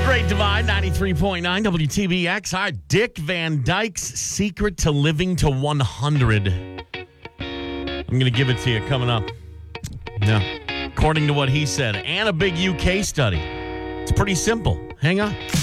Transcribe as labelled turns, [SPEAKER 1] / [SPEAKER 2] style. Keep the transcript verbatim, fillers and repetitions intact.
[SPEAKER 1] Great Divide, ninety-three point nine W T B X. All right, Dick Van Dyke's secret to living to one hundred. I'm going to give it to you coming up. Yeah. According to what he said, and a big U K study. It's pretty simple. Hang on.